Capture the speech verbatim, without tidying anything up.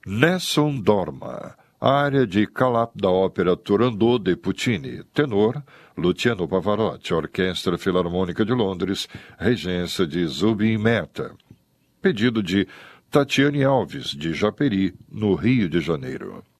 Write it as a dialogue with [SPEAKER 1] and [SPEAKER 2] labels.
[SPEAKER 1] Nessun Dorma, área de Calap da ópera Turandot de Puccini, tenor Luciano Pavarotti, Orquestra Filarmônica de Londres, regência de Zubin Mehta. Pedido de Tatiane Alves, de Japeri, no Rio de Janeiro.